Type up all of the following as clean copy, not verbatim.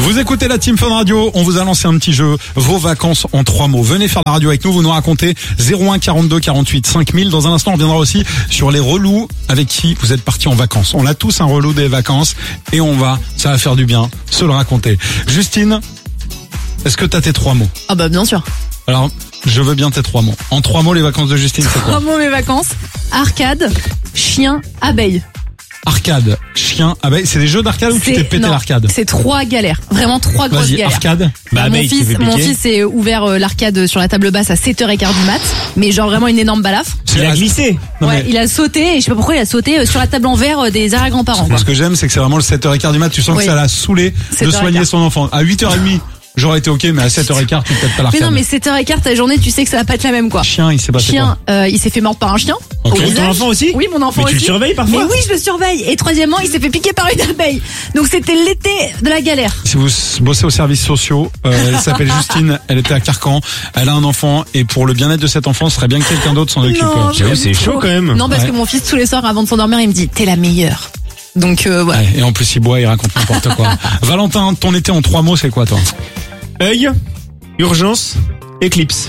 Vous écoutez la Team Fun Radio, on vous a lancé un petit jeu, vos vacances en 3 mots. Venez faire la radio avec nous, vous nous racontez 01 42 48 5000. Dans un instant, on reviendra aussi sur les relous avec qui vous êtes partis en vacances. On a tous un relou des vacances et ça va faire du bien, se le raconter. Justine, est-ce que t'as tes 3 mots? Ah bah bien sûr. Alors, je veux bien tes 3 mots. En 3 mots, les vacances de Justine, c'est quoi? 3 mots mes vacances. Arcade, chien, abeille. Arcade, chien, abeille. C'est des jeux d'arcade ou tu t'es pété l'arcade? C'est 3 galères. Vraiment 3 grosses Vas-y, galères. arcade. Mon fils est ouvert l'arcade sur la table basse à 7h15 du mat. Mais genre vraiment une énorme balafre. Il a glissé. Ouais, il a sauté, et je sais pas pourquoi il a sauté sur la table en verre des arrière-grands-parents. Ce que j'aime, c'est que c'est vraiment le 7h15 du mat. Tu sens que ça l'a saoulé de soigner son enfant. À 8h30. J'aurais été ok, mais à 7h15, tu peut-être pas l'arcade. Mais non, mais 7h15, ta journée, tu sais que ça va pas être la même, quoi. Chien, il s'est battu. Il s'est fait mordre par un chien. Okay. Ton enfant aussi? Oui, mon enfant aussi. Mais tu le surveilles parfois? Mais oui, je le surveille. Et troisièmement, il s'est fait piquer par une abeille. Donc c'était l'été de la galère. Si vous bossez aux services sociaux, elle s'appelle Justine, elle était à Carcan, elle a un enfant, et pour le bien-être de cet enfant, ce serait bien que quelqu'un d'autre s'en occupe. J'avoue, c'est chaud quand même. Non, parce que mon fils, tous les soirs, avant de s'endormir, il me dit, t'es la meilleure. Donc, voilà. Ouais, et en plus, il boit, il raconte n'importe quoi. Valentin, ton été en 3 mots, c'est quoi, toi? Œil, urgence, éclipse.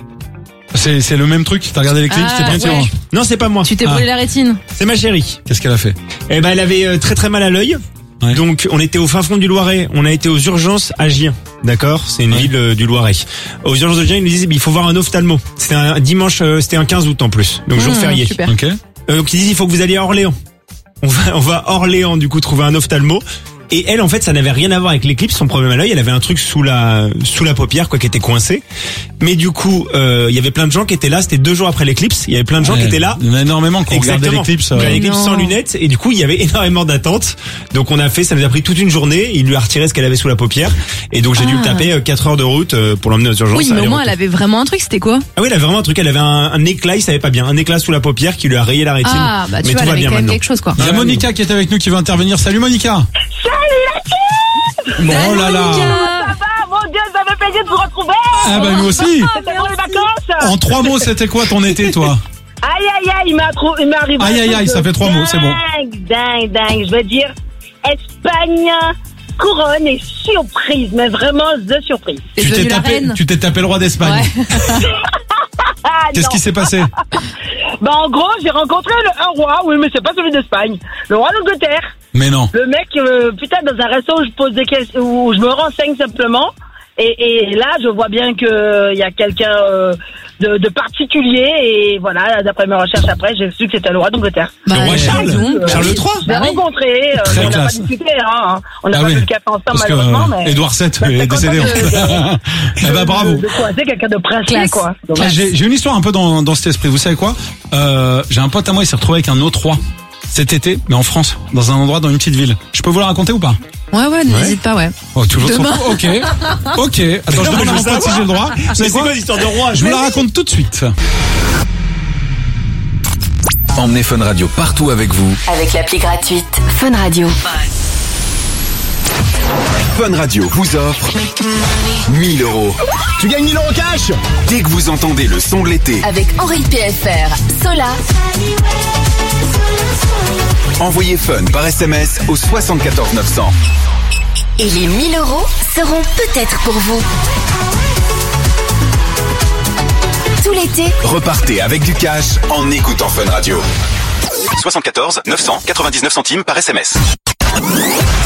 C'est le même truc? T'as regardé l'éclipse? T'es bien tirant? Non, c'est pas moi. Tu t'es brûlé la rétine? C'est ma chérie. Qu'est-ce qu'elle a fait? Eh ben, elle avait très très mal à l'œil. Ouais. Donc, on était au fin fond du Loiret. On a été aux urgences à Gien. D'accord? C'est une ville du Loiret. Aux urgences de Gien, ils nous disent, il faut voir un ophtalmo. C'était un dimanche, c'était un 15 août en plus. Donc, jour férié. Super. Ok. Donc, ils disent, il faut que vous alliez à Orléans. On va à Orléans, du coup, trouver un ophtalmo. Et elle, en fait, ça n'avait rien à voir avec l'éclipse, son problème à l'œil. Elle avait un truc sous la paupière, quoi, qui était coincé. Mais du coup, il y avait plein de gens qui étaient là. C'était 2 jours après l'éclipse. Il y avait plein de gens qui étaient là. Il y en a énormément qui regardaient l'éclipse. L'éclipse sans lunettes. Et du coup, il y avait énormément d'attentes. Donc, ça nous a pris toute une journée. Il lui a retiré ce qu'elle avait sous la paupière. Et donc, j'ai dû le taper 4 heures de route pour l'emmener aux urgences. Oui, mais au moins, elle avait vraiment un truc. C'était quoi? Ah oui, elle avait vraiment un truc. Elle avait un éclat, il savait pas bien. Un éclat sous la paupière qui lui a rayé la rétine. Ah, bah, tu mais vois, tout elle va avait bien quand même maintenant. quelque chose, quoi. Il y a Monica qui est avec nous qui veut intervenir. Salut Monica. Salut Oh là là. Ça va, mon Dieu, ça fait plaisir de vous retrouver. Ah bah nous aussi. C'était pour les vacances. En 3 mots, c'était quoi ton été, toi? Aïe, aïe, aïe, il m'est arrivé. Aïe, aïe, aïe, ça fait 3 mots, c'est bon. Dingue. Je veux dire, Espagne, couronne et surprise, mais vraiment de surprise. Tu t'es tapé le roi d'Espagne. Ouais. Qu'est-ce qui s'est passé? Bah, en gros, j'ai rencontré un roi, oui, mais c'est pas celui d'Espagne. Le roi d'Angleterre. Mais non. Le mec, putain, dans un resto où je pose des questions, où je me renseigne simplement. Et là, je vois bien que il y a quelqu'un de particulier. Et voilà, d'après mes recherches après, j'ai su que c'était le roi d'Angleterre. Le roi Charles III. Je l'ai rencontré. Très on n'a pas classe. discuté, hein. On n'a pas bu le café ensemble, parce malheureusement. que Mais Édouard VII est décédé. Eh ben bravo. De quoi, c'est quelqu'un de princely, quoi. Donc, J'ai une histoire un peu dans cet esprit. Vous savez quoi? J'ai un pote à moi, il s'est retrouvé avec un autre roi cet été, mais en France, dans un endroit, dans une petite ville. Je peux vous la raconter ou pas? Ouais, n'hésite pas, ouais. Oh, toujours Demain. Ok. Attends, je demande à mon pote si j'ai le droit. C'est quoi l'histoire de roi? Je vous la raconte tout de suite. Emmenez Fun Radio partout avec vous. Avec l'appli gratuite Fun Radio. Fun Radio vous offre 1000 €. Tu gagnes 1000 € cash Dès que vous entendez le son de l'été, Avec Henri PFR, Sola, envoyez Fun par SMS au 74 900. et les 1000 € seront peut-être pour vous. Tout l'été, Repartez avec du cash en écoutant Fun Radio. 74 999 centimes par SMS.